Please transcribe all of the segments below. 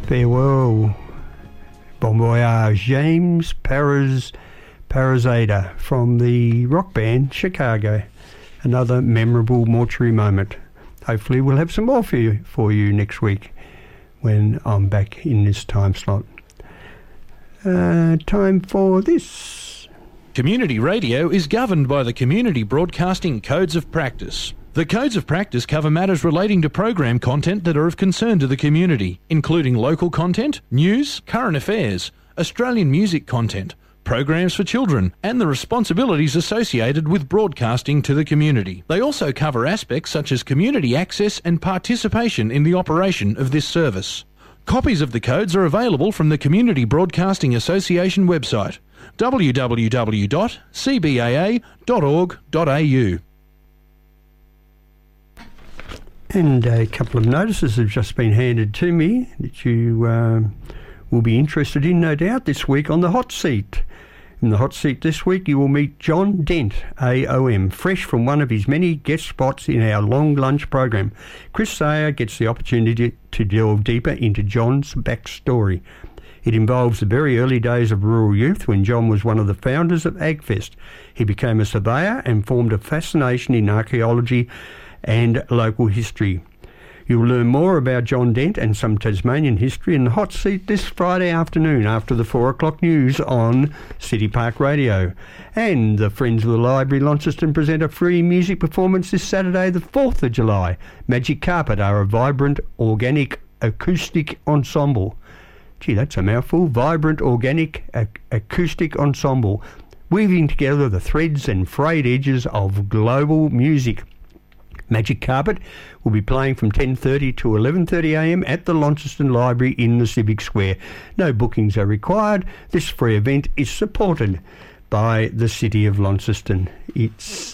Farewell. Bon voyage, James Parazada from the rock band Chicago. Another memorable mortuary moment. Hopefully we'll have some more for you next week when I'm back in this time slot. Time for this. Community radio is governed by the Community Broadcasting Codes of Practice. The Codes of Practice cover matters relating to program content that are of concern to the community, including local content, news, current affairs, Australian music content, programs for children, and the responsibilities associated with broadcasting to the community. They also cover aspects such as community access and participation in the operation of this service. Copies of the codes are available from the Community Broadcasting Association website, www.cbaa.org.au. And a couple of notices have just been handed to me that you will be interested in, no doubt, this week on the hot seat. In the hot seat this week, you will meet John Dent, AOM, fresh from one of his many guest spots in our long lunch program. Chris Sayer gets the opportunity to delve deeper into John's backstory. It involves the very early days of rural youth when John was one of the founders of AgFest. He became a surveyor and formed a fascination in archaeology and local history. You'll learn more about John Dent and some Tasmanian history in the hot seat this Friday afternoon after the 4 o'clock news on City Park Radio. And the Friends of the Library Launceston present a free music performance this Saturday, the 4th of July. Magic Carpet are a vibrant, organic acoustic ensemble. Gee, that's a mouthful. Vibrant, organic acoustic ensemble, weaving together the threads and frayed edges of global music. Magic Carpet will be playing from 10:30 to 11:30am at the Launceston Library in the Civic Square. No bookings are required. This free event is supported by the City of Launceston. It's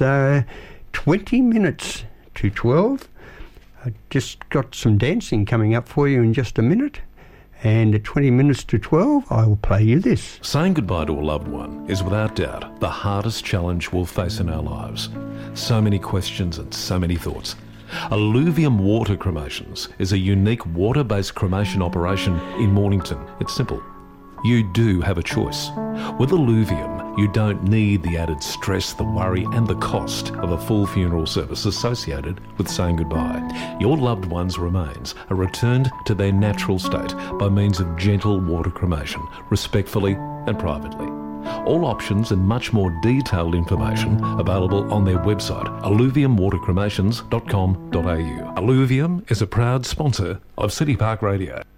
20 minutes to 12. I just got some dancing coming up for you in just a minute. And at 20 minutes to 12, I will play you this. Saying goodbye to a loved one is without doubt the hardest challenge we'll face in our lives. So many questions and so many thoughts. Alluvium Water Cremations is a unique water-based cremation operation in Mornington. It's simple. You do have a choice. With Alluvium, you don't need the added stress, the worry and the cost of a full funeral service associated with saying goodbye. Your loved one's remains are returned to their natural state by means of gentle water cremation, respectfully and privately. All options and much more detailed information available on their website, alluviumwatercremations.com.au. Alluvium is a proud sponsor of City Park Radio.